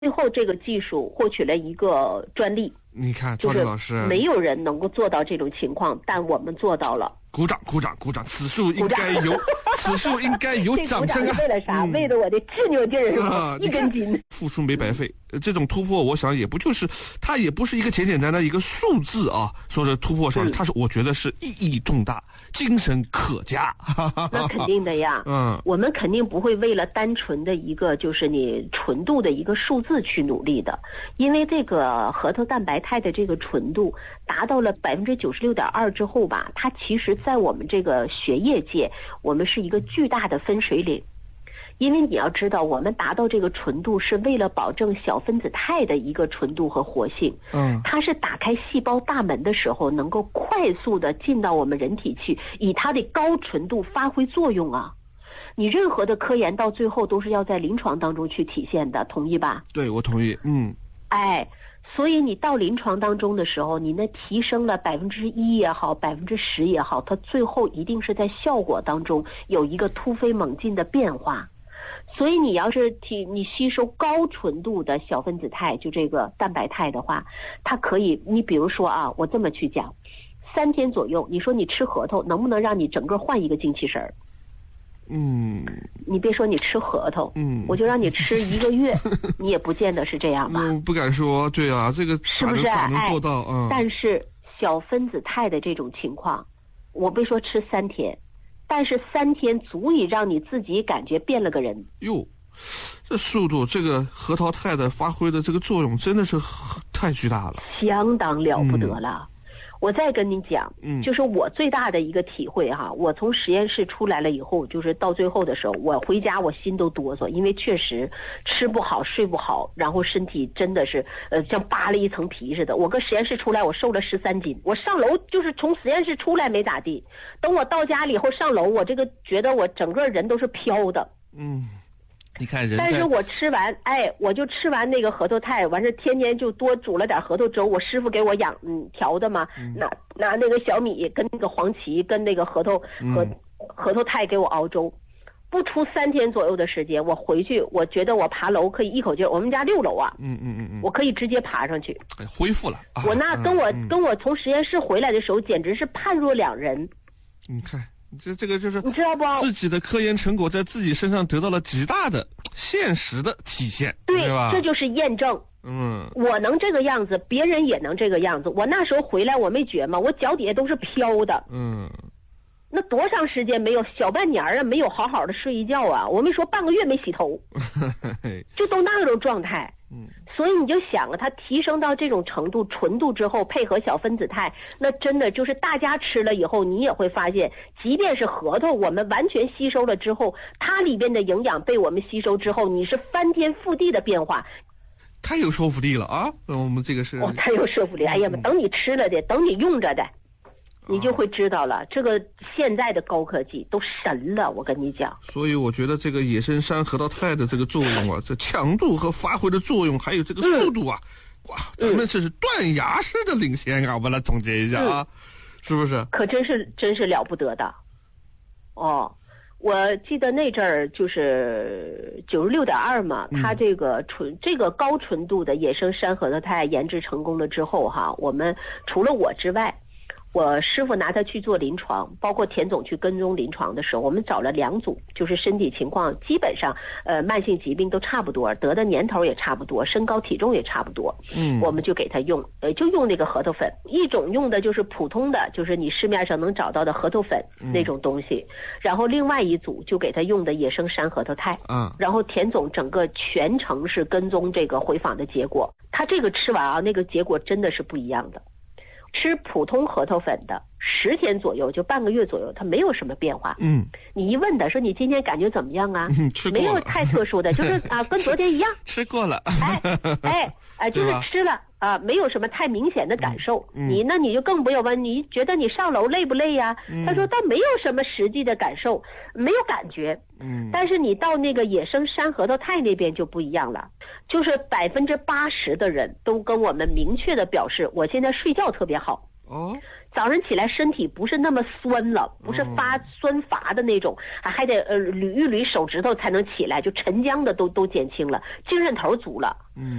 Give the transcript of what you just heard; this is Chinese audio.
最后这个技术获取了一个专利。 你看赵丽老师， 没有人能够做到这种情况，但我们做到了。 鼓掌鼓掌鼓掌！此处应该有，此处应该有掌声啊！ 为了啥？为了我的执拗劲儿是吧？一根筋， 付出没白费。这种突破，我想也不就是，它也不是一个简简单单一个数字啊。说是突破上，它是我觉得是意义重大，精神可嘉。 那肯定的呀。我们肯定不会为了单纯的一个就是你纯度的一个数字去努力的，因为这个核桃蛋白肽的这个纯度达到了96.2%之后吧，它其实在我们这个学业界，我们是一个巨大的分水岭。因为你要知道，我们达到这个纯度是为了保证小分子肽的一个纯度和活性。它是打开细胞大门的时候，能够快速的进到我们人体去，以它的高纯度发挥作用啊。你任何的科研到最后都是要在临床当中去体现的，同意吧？ 对，我同意。 所以你到临床当中的时候，你那提升了1%也好，10%也好，它最后一定是在效果当中有一个突飞猛进的变化。所以你要是你吸收高纯度的小分子肽，就这个蛋白肽的话，它可以，你比如说啊，我这么去讲，3天左右，你说你吃核桃能不能让你整个换一个精气神儿？你别说你吃核桃，我就让你吃1个月，你也不见得是这样吧？ 不敢说，对啊，这个是不是咋能做到？ 但是小分子肽的这种情况，我别说吃3天，但是3天足以让你自己感觉变了个人。 哟，这速度，这个核桃肽的发挥的这个作用真的是太巨大了， 相当了不得了。我再跟你讲，就是我最大的一个体会哈，我从实验室出来了以后，就是到最后的时候，我回家我心都哆嗦，因为确实吃不好睡不好，然后身体真的是像扒了一层皮似的。我搁实验室出来，我瘦了13斤，我上楼就是从实验室出来没咋地，等我到家里以后上楼，我这个觉得我整个人都是飘的。 你看人， 但是我吃完，我就吃完那个核桃肽，完事天天就多煮了点核桃粥，我师傅给我调的嘛，拿那个小米跟那个黄芪跟那个核桃肽给我熬粥，不出3天左右的时间，我回去，我觉得我爬楼可以一口气，我们家6楼啊，我可以直接爬上去， 恢复了。 我那跟我从实验室回来的时候，简直是判若两人。 你看。这个就是你知道不？ 自己的科研成果在自己身上得到了极大的现实的体现，对吧？ 这就是验证。我能这个样子，别人也能这个样子。我那时候回来，我没觉吗？我脚底下都是飘的。那多长时间没有小半年啊？没有好好的睡一觉啊？我没说半个月没洗头，就都那种状态。所以你就想啊，它提升到这种程度纯度之后，配合小分子肽，那真的就是大家吃了以后，你也会发现，即便是核桃，我们完全吸收了之后，它里边的营养被我们吸收之后，你是翻天覆地的变化。 太有说服力了啊！我们这个是太有说服力。哎呀，等你吃了的，等你用着的，你就会知道了，这个现在的高科技都神了，我跟你讲。 所以我觉得这个野生山核桃肽的这个作用啊，这强度和发挥的作用，还有这个速度啊，哇，咱们这是断崖式的领先啊！我们来总结一下啊，是不是？ 可真是了不得的。我记得那阵儿就是96.2嘛，它这个高纯度的野生山核桃肽研制成功了之后哈，我们除了我之外，我师傅拿它去做临床，包括田总去跟踪临床的时候，我们找了2组，就是身体情况基本上慢性疾病都差不多，得的年头也差不多，身高体重也差不多，我们就给他用就用那个核桃粉，一种用的就是普通的，就是你市面上能找到的核桃粉那种东西，然后另外一组就给他用的野生山核桃肽，然后田总整个全程是跟踪这个回访的结果，他这个吃完啊，那个结果真的是不一样的。吃普通核桃粉的10天左右，就半个月左右，它没有什么变化。你一问他说你今天感觉怎么样啊？ 吃过了， 没有太特殊的，就是跟昨天一样。 吃过了。 就是吃了啊，没有什么太明显的感受。那你就更不要问，你觉得你上楼累不累呀？他说他没有什么实际的感受，没有感觉。但是你到那个野生山核桃肽那边就不一样了，就是80%的人都跟我们明确的表示，我现在睡觉特别好。 早上起来身体不是那么酸了，不是酸乏的那种，还得捋一捋手指头才能起来，就沉僵的都减轻了，精神头足了。